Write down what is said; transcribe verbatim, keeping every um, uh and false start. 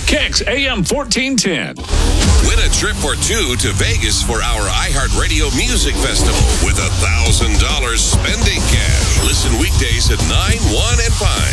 Kicks A M fourteen ten. Win a trip or two to Vegas for our iHeartRadio Music Festival with a one thousand dollars spending cash. Listen weekdays at nine, one, and five.